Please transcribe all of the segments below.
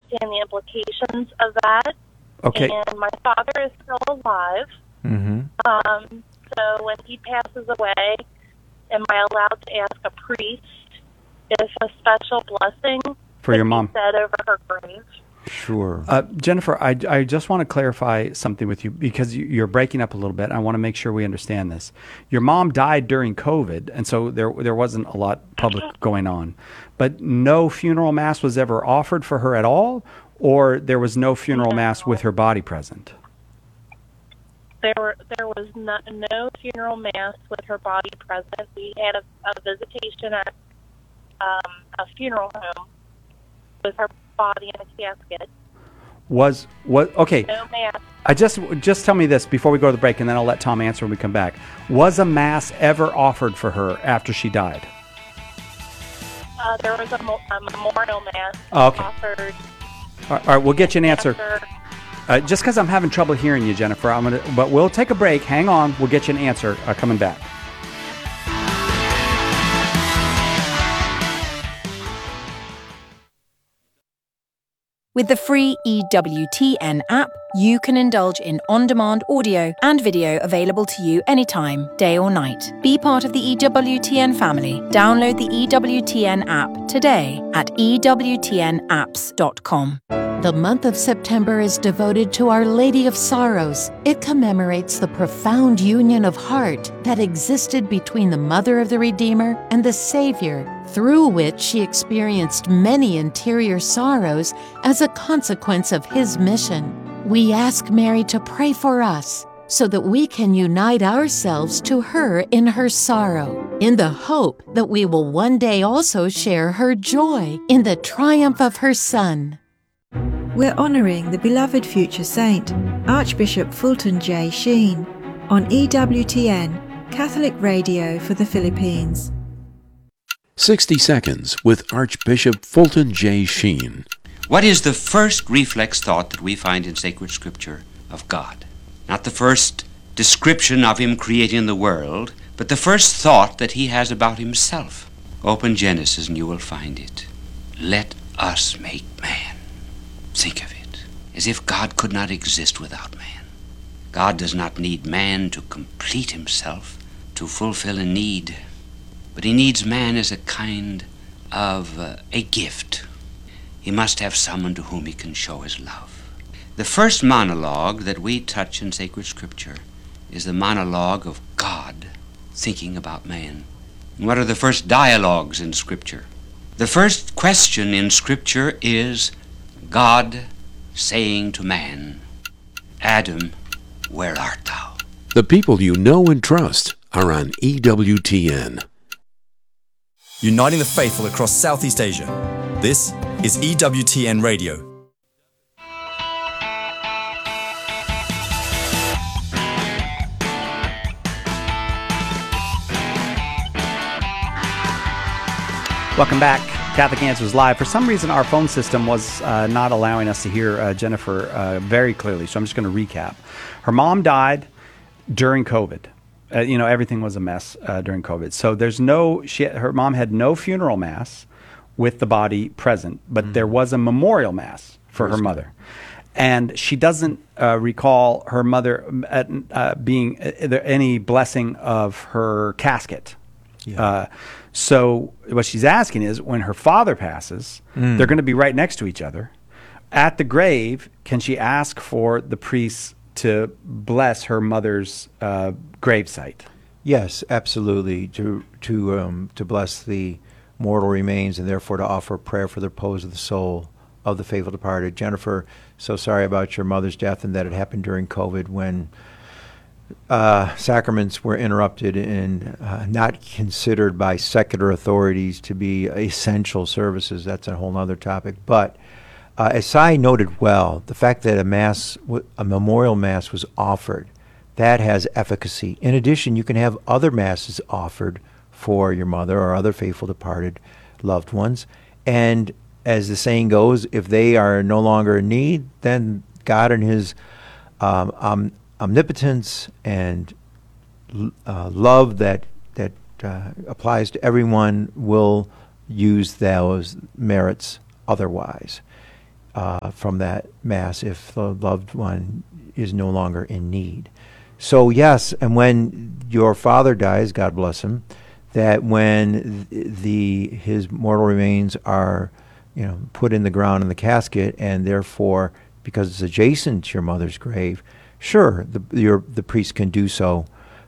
understand the implications of that. Okay. And my father is still alive. Mm-hmm. So when he passes away, am I allowed to ask a priest if a special blessing For your mom. be said over her grave? Sure. Jennifer, I just want to clarify something with you because you're breaking up a little bit. I want to make sure we understand this. Your mom died during COVID, and so there wasn't a lot public going on. But no funeral mass was ever offered for her at all, or there was no funeral mass with her body present? There was no funeral mass with her body present. We had a visitation at a funeral home with her body in a casket. Okay? No mass. I just tell me this before we go to the break, and then I'll let Tom answer when we come back. Was a mass ever offered for her after she died? There was a memorial mass Okay. offered. All right, we'll get you an answer. After, Just because I'm having trouble hearing you, Jennifer, but we'll take a break. Hang on. We'll get you an answer coming back. With the free EWTN app, you can indulge in on-demand audio and video available to you anytime, day or night. Be part of the EWTN family. Download the EWTN app today at ewtnapps.com. The month of September is devoted to Our Lady of Sorrows. It commemorates the profound union of heart that existed between the Mother of the Redeemer and the Savior, through which she experienced many interior sorrows as a consequence of His mission. We ask Mary to pray for us so that we can unite ourselves to her in her sorrow, in the hope that we will one day also share her joy in the triumph of her Son. We're honouring the beloved future saint, Archbishop Fulton J. Sheen, on EWTN, Catholic Radio for the Philippines. 60 Seconds with Archbishop Fulton J. Sheen. What is the first reflex thought that we find in sacred scripture of God? Not the first description of Him creating the world, but the first thought that He has about Himself. Open Genesis and you will find it. Let us make man. Think of it, as if God could not exist without man. God does not need man to complete Himself, to fulfill a need, but He needs man as a kind of a gift. He must have someone to whom He can show His love. The first monologue that we touch in sacred scripture is the monologue of God thinking about man. And what are the first dialogues in scripture? The first question in scripture is God saying to man, Adam, where art thou? The people you know and trust are on EWTN. Uniting the faithful across Southeast Asia. This is EWTN Radio. Welcome back. Catholic Answers Live. For some reason, our phone system was not allowing us to hear Jennifer very clearly, so I'm just going to recap. Her mom died during COVID. Everything was a mess during COVID. So her mom had no funeral mass with the body present, but there was a memorial mass for her mother. And she doesn't recall her mother being any blessing of her casket. Yeah. So what she's asking is, when her father passes, they're going to be right next to each other. At the grave, can she ask for the priests to bless her mother's gravesite? Yes, absolutely. To bless the mortal remains, and therefore to offer prayer for the repose of the soul of the faithful departed. Jennifer, so sorry about your mother's death, and that it happened during COVID when sacraments were interrupted and not considered by secular authorities to be essential services. That's a whole other topic. But as Sai noted well, the fact that a memorial mass was offered, that has efficacy. In addition, you can have other masses offered for your mother or other faithful departed loved ones. And as the saying goes, if they are no longer in need, then God in His omnipotence and love that applies to everyone will use those merits otherwise. from that Mass if the loved one is no longer in need. So yes, and when your father dies, God bless him, that when his mortal remains are, put in the ground in the casket, and therefore, because it's adjacent to your mother's grave, sure, the priest can do so,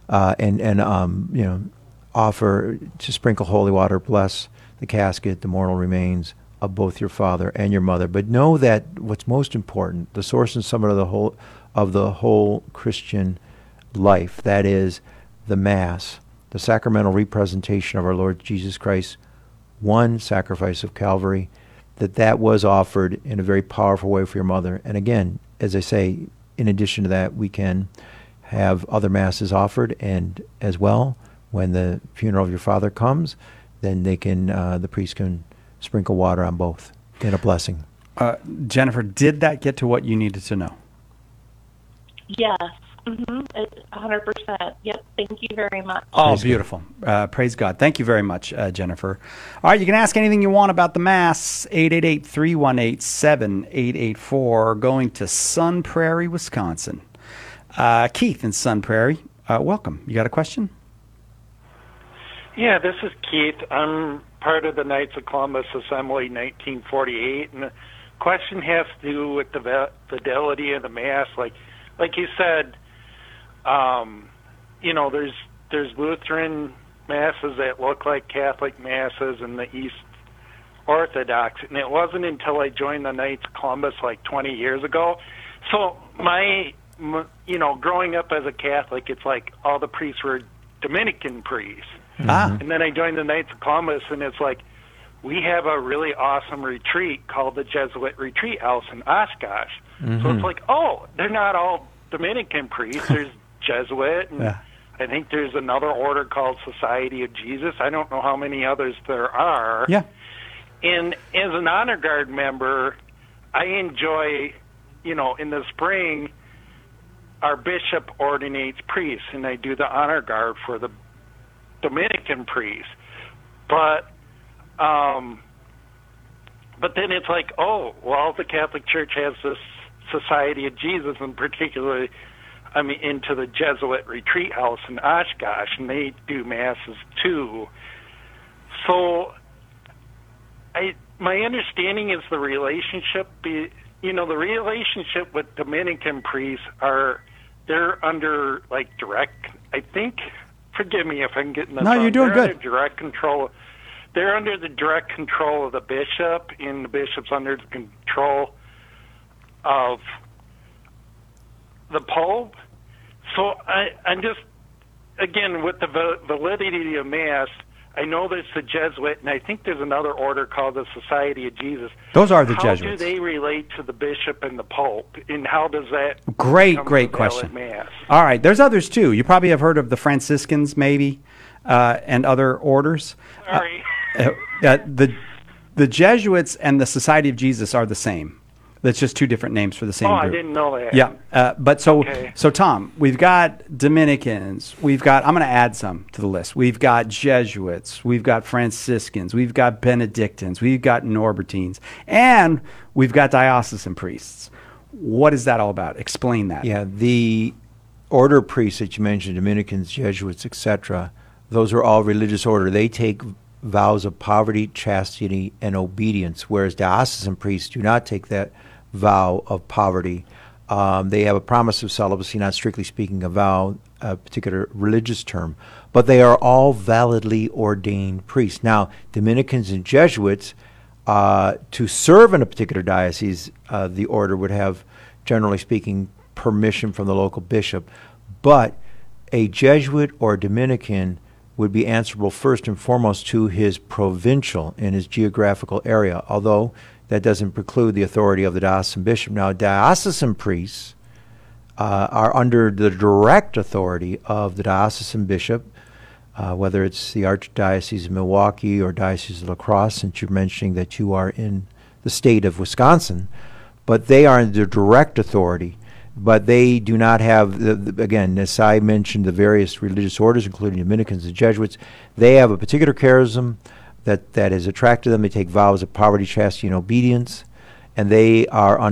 and offer to sprinkle holy water, bless the casket, the mortal remains of both your father and your mother. But know that what's most important, the source and summit of the whole Christian life, that is the Mass, the sacramental representation of our Lord Jesus Christ, one sacrifice of Calvary, that was offered in a very powerful way for your mother. And again, as I say, in addition to that, we can have other Masses offered, and as well, when the funeral of your father comes, then they can, the priest can sprinkle water on both in a blessing. Jennifer, did that get to what you needed to know? Yes. 100%. Yep. Thank you very much. Oh, beautiful. Praise God. Thank you very much, Jennifer. All right, you can ask anything you want about the Mass, 888-318-7884, going to Sun Prairie, Wisconsin. Keith in Sun Prairie, welcome. You got a question? Yeah, this is Keith. I'm part of the Knights of Columbus Assembly 1948, and the question has to do with the fidelity of the Mass. Like you said, there's Lutheran Masses that look like Catholic Masses and the East Orthodox, and it wasn't until I joined the Knights of Columbus like 20 years ago. So growing up as a Catholic, it's like all the priests were Dominican priests. And then I joined the Knights of Columbus, and it's like, we have a really awesome retreat called the Jesuit Retreat House in Oshkosh. So it's like, oh, they're not all Dominican priests. There's Jesuit, and I think there's another order called Society of Jesus. I don't know how many others there are. Yeah. And as an honor guard member, I enjoy, in the spring, our bishop ordinates priests, and I do the honor guard for the Dominican priests. But then it's like, oh, well, the Catholic Church has this Society of Jesus, and particularly, into the Jesuit Retreat House in Oshkosh, and they do Masses too. So my understanding is the relationship, the relationship with Dominican priests they're under, direct, I think, forgive me if I'm getting this wrong. No, you're doing good. Direct control. They're under the direct control of the bishop, and the bishop's under the control of the Pope. So I'm just, again, with the validity of Mass, I know there's the Jesuit, and I think there's another order called the Society of Jesus. Those are the Jesuits. Jesuits. How do they relate to the bishop and the Pope, and how does that Great become question. Mass? All right, there's others too. You probably have heard of the Franciscans, maybe, and other orders. Sorry. The Jesuits and the Society of Jesus are the same. That's just two different names for the same group. I didn't know that. Yeah, Okay. So Tom, we've got Dominicans. I'm going to add some to the list. We've got Jesuits. We've got Franciscans. We've got Benedictines. We've got Norbertines, and we've got diocesan priests. What is that all about? Explain that. Yeah, the order priests that you mentioned, Dominicans, Jesuits, etc., those are all religious order. They take vows of poverty, chastity, and obedience, whereas diocesan priests do not take that vow of poverty. They have a promise of celibacy, not strictly speaking a vow, a particular religious term, but they are all validly ordained priests. Now, Dominicans and Jesuits, to serve in a particular diocese, the order would have, generally speaking, permission from the local bishop, but a Jesuit or Dominican would be answerable first and foremost to his provincial in his geographical area, although that doesn't preclude the authority of the diocesan bishop. Now, diocesan priests are under the direct authority of the diocesan bishop, whether it's the Archdiocese of Milwaukee or Diocese of La Crosse, since you're mentioning that you are in the state of Wisconsin, but they are under direct authority. But they do not have, again, as I mentioned, the various religious orders, including Dominicans and Jesuits, they have a particular charism that has attracted them. They take vows of poverty, chastity, and obedience. and they are